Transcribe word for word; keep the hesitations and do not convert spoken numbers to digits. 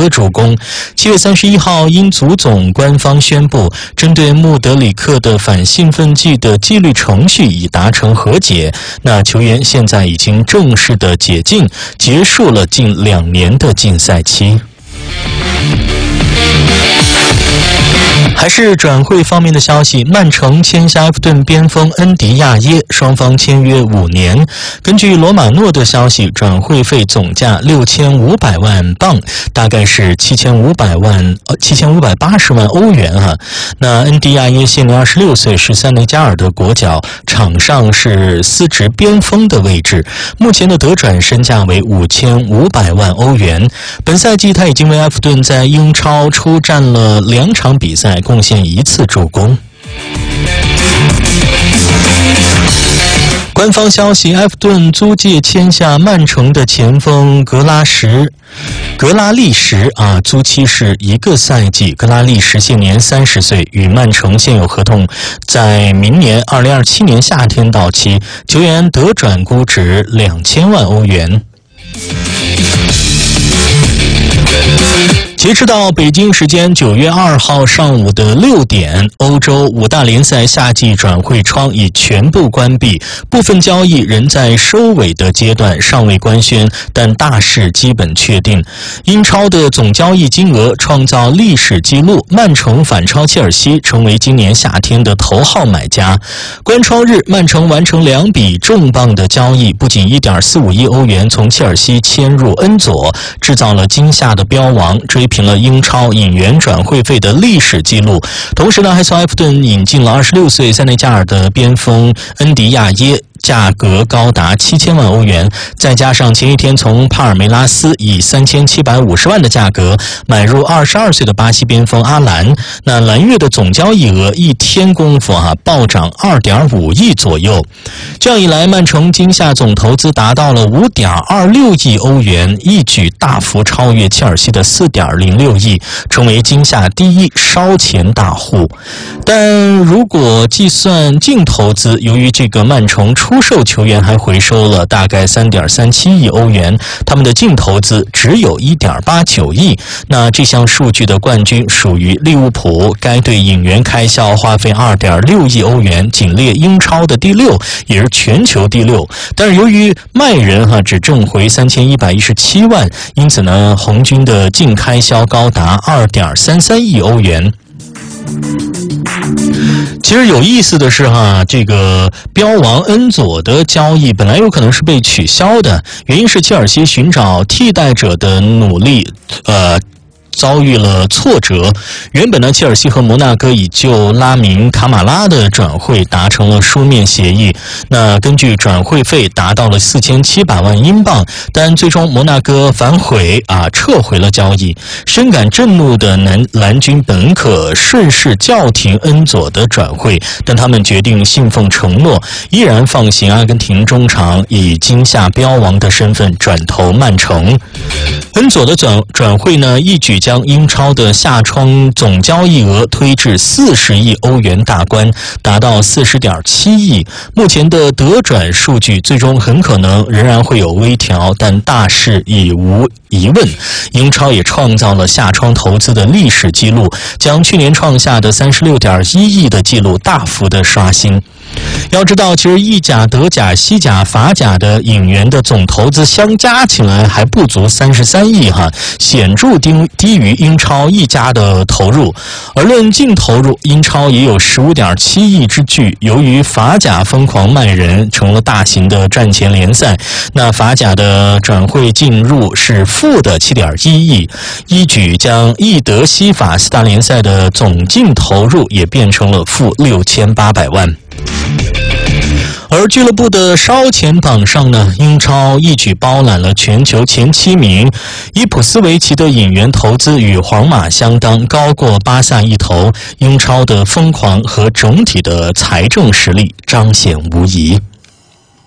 个主攻。七月三十一号，因足总官方宣布，针对穆德里克的反兴奋剂的纪律程序已达成和解，那球员现在已经正式的解禁，结束了近两年的禁赛期。还是转会方面的消息，曼城签下埃弗顿边锋恩迪亚耶，双方签约五年。根据罗马诺的消息，转会费总价六千五百万镑，大概是七千五百万呃七千五百八十万欧元啊。那恩迪亚耶现年二十六岁，是塞内加尔的国脚，场上是司职边锋的位置。目前的得转身价为五千五百万欧元。本赛季他已经为埃弗顿在英超出战了两场比赛，贡献一次助攻。官方消息，埃弗顿租借签下曼城的前锋格拉什格拉利什啊，租期是一个赛季。格拉利什现年三十岁，与曼城现有合同在明年二零二七年夏天到期，球员得转估值两千万欧元。截止到北京时间九月二号上午的六点，欧洲五大联赛夏季转会窗已全部关闭，部分交易仍在收尾的阶段，尚未官宣，但大势基本确定。英超的总交易金额创造历史纪录，曼城反超切尔西，成为今年夏天的头号买家。关窗日，曼城完成两笔重磅的交易，不仅 一点四五亿欧元从切尔西签入恩佐，制造了惊吓的标王，追平了英超引援转会费的历史纪录。同时呢，还从埃弗顿引进了二十六岁塞内加尔的边锋恩迪亚耶，价格高达七千万欧元，再加上前一天从帕尔梅拉斯以三千七百五十万的价格买入二十二岁的巴西边锋阿兰，那蓝月的总交易额一天功夫啊暴涨 二点五亿左右。这样一来，曼城今夏总投资达到了 五点二六亿欧元，一举大幅超越切尔西的 四点零六亿，成为今夏第一烧钱大户。但如果计算净投资，由于这个曼城出售球员还回收了大概 三点三七亿欧元，他们的净投资只有 一点八九亿。那这项数据的冠军属于利物浦，该队引援开销花费 二点六亿欧元，仅列英超的第六，也是全球第六。但是由于卖人哈、啊、只挣回三千一百一十七万，因此呢，红军的净开销高达 二点三三亿欧元。其实有意思的是哈，这个标王恩佐的交易本来有可能是被取消的，原因是切尔西寻找替代者的努力，呃。遭遇了挫折。原本呢，切尔西和摩纳哥已就拉明卡马拉的转会达成了书面协议，那根据转会费达到了四千七百万英镑，但最终摩纳哥反悔啊，撤回了交易。深感震怒的南蓝军本可顺势叫停恩佐的转会，但他们决定信奉承诺，依然放行阿根廷中场，以今夏标王的身份转投曼城。恩佐的转转会呢，一举将英超的夏窗总交易额推至四十亿欧元大关，达到 四十点七亿。目前的得转数据最终很可能仍然会有微调，但大势已无疑问。英超也创造了夏窗投资的历史纪录，将去年创下的 三十六点一亿的纪录大幅的刷新。要知道，其实意甲、德甲、西甲、法甲的引援的总投资相加起来还不足三十三亿哈，显著低低于英超一家的投入。而论净投入，英超也有 十五点七亿之巨。由于法甲疯狂卖人，成了大型的赚钱联赛，那法甲的转会进入是负的 七点一亿，一举将意德西法四大联赛的总净投入也变成了负六千八百万。而俱乐部的烧钱榜上呢，英超一举包揽了全球前七名，伊普斯维奇的引援投资与皇马相当，高过巴萨一头。英超的疯狂和整体的财政实力彰显无疑。